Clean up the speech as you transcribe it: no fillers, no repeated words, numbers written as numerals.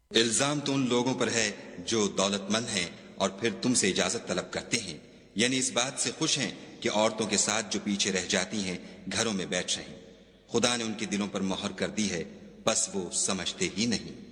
इल्जाम तो उन लोगों पर है जो दौलतमंद हैं और फिर तुमसे इजाजत तलब करते हैं, यानी इस बात से खुश हैं कि औरतों के साथ जो पीछे रह जाती हैं घरों में बैठ रहें। खुदा ने उनके दिलों पर मोहर कर दी है, बस वो समझते ही नहीं।